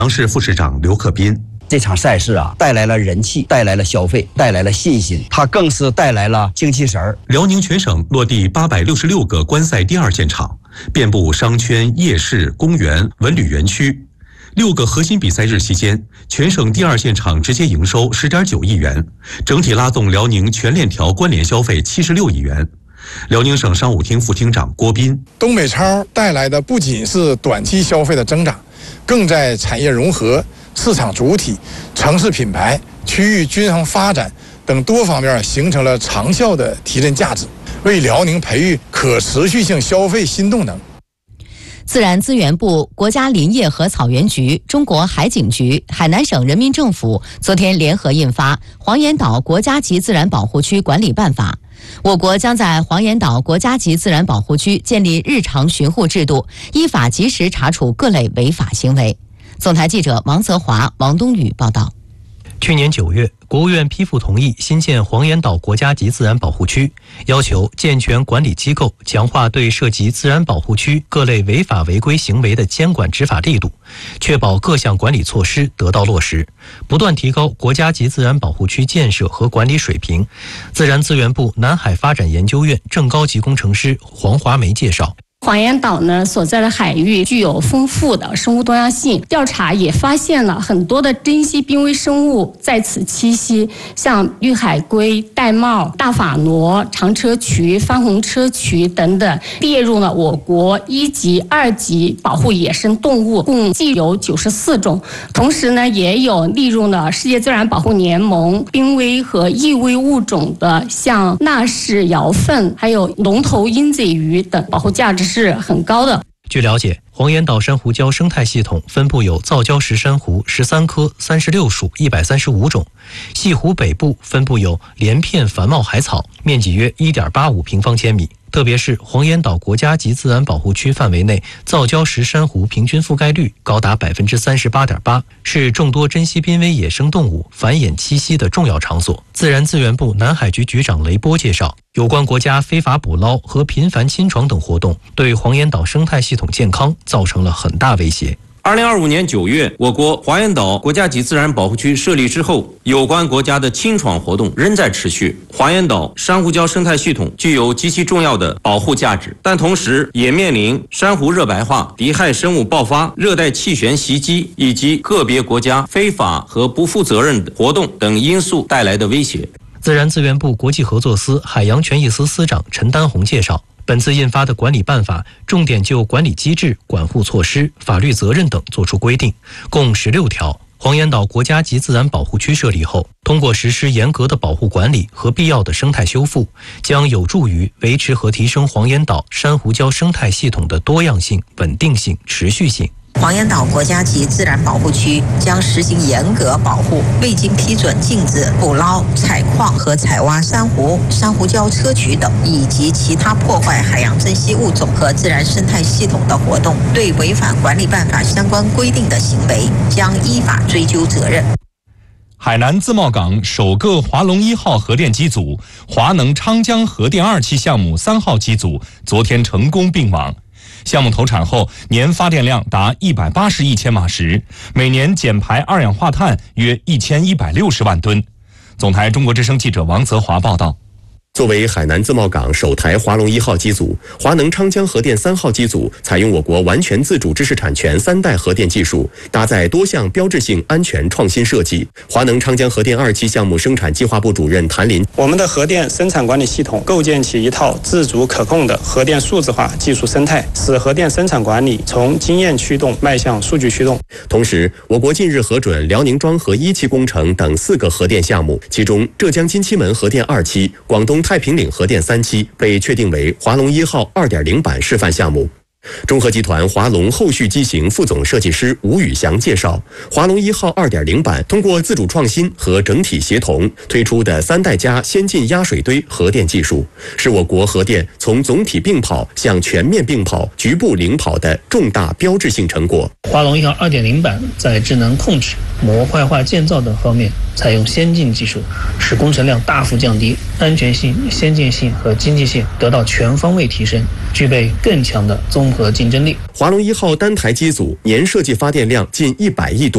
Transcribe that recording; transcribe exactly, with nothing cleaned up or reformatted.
阳市副市长刘克斌。 这场赛事啊，带来了人气，带来了消费，带来了信心，它更是带来了精气神儿。 辽宁全省落地八百六十六个观赛第二现场，遍布商圈、夜市、公园、文旅园区。六个核心比赛日期间，全省第二现场直接营收十点九亿元，整体拉动辽宁全链条关联消费七十六亿元。辽宁省商务厅副厅长郭斌， 东北超带来的不仅是短期消费的增长，更在产业融合、市场主体、城市品牌、区域均衡发展等多方面形成了长效的提振价值，为辽宁培育可持续性消费新动能。 自然资源部、国家林业和草原局、中国海警局、海南省人民政府昨天联合印发《黄岩岛国家级自然保护区管理办法》，我国将在黄岩岛国家级自然保护区建立日常巡护制度，依法及时查处各类违法行为。总台记者王泽华、王冬雨报道。 去年九月，国务院批复同意新建黄岩岛国家级自然保护区，要求健全管理机构强化对涉及自然保护区各类违法违规行为的监管执法力度，确保各项管理措施得到落实，不断提高国家级自然保护区建设和管理水平。自然资源部南海发展研究院正高级工程师黄华梅介绍。 黄岩岛呢所在的海域具有丰富的生物多样性，调查也发现了很多的珍稀濒危生物在此栖息，像绿海龟、玳瑁、大法螺、长车渠、番红车渠等等，列入了我国一级、二级保护野生动物，共计有九十四种。同时呢，也有列入了世界自然保护联盟濒危和易危物种的，像纳氏瑶凤、还有龙头鹰嘴鱼等，保护价值是很高的。 据了解，黄岩岛珊瑚礁生态系统分布有造礁石珊瑚十三科、三十六属、一百三十五种。西湖北部分布有连片繁茂海草，面积约 一点八五平方千米。特别是黄岩岛国家级自然保护区范围内，造礁石珊瑚平均覆盖率高达 百分之三十八点八， 是众多珍稀濒危野生动物繁衍栖息的重要场所。自然资源部南海局局长雷波介绍，有关国家非法捕捞和频繁侵闯等活动，对黄岩岛生态系统健康造成了很大威胁。 二零二五年九月，我国黄岩岛国家级自然保护区设立之后，有关国家的侵闯活动仍在持续。黄岩岛珊瑚礁生态系统具有极其重要的保护价值，但同时也面临珊瑚热白化、敌害生物爆发、热带气旋袭击以及个别国家非法和不负责任的活动等因素带来的威胁。 自然资源部国际合作司海洋权益司司长陈丹红介绍，本次印发的管理办法重点就管理机制、管护措施、法律责任等作出规定，共十六条。黄岩岛国家级自然保护区设立后，通过实施严格的保护管理和必要的生态修复，将有助于维持和提升黄岩岛珊瑚礁生态系统的多样性、稳定性、持续性。 黄岩岛国家级自然保护区将实行严格保护，未经批准禁止捕捞、采矿和采挖珊瑚、珊瑚礁砗磲等以及其他破坏海洋珍稀物种和自然生态系统的活动，对违反管理办法相关规定的行为将依法追究责任。 海南自贸港首个华龙一号核电机组、华能昌江核电二期项目三号机组昨天成功并网。项目投产后，年发电量达一百八十亿千瓦时，每年减排二氧化碳约一千一百六十万吨。总台中国之声记者王泽华报道。 作为海南自贸港首台华龙一号机组，华能昌江核电三号机组采用我国完全自主知识产权三代核电技术，搭载多项标志性安全创新设计。华能昌江核电二期项目生产计划部主任谭林： 我们的核电生产管理系统构建起一套自主可控的核电数字化技术生态，使核电生产管理从经验驱动迈向数据驱动。 同时，我国近日核准辽宁庄河一期工程等四个核电项目，其中浙江金溪门核电二期、广东太平岭核电三期被确定为华龙一号 二点零 版示范项目。中核集团华龙后续机型副总设计师吴宇翔介绍，华龙一号 二点零 版通过自主创新和整体协同推出的三代加先进压水堆核电技术，是我国核电从总体并跑向全面并跑、局部领跑的重大标志性成果。 华龙一号 二点零 版在智能控制、模块化建造等方面采用先进技术，使工程量大幅降低，安全性、先进性和经济性得到全方位提升，具备更强的综合竞争力。 华龙一号单台机组年设计发电量近一百亿吨。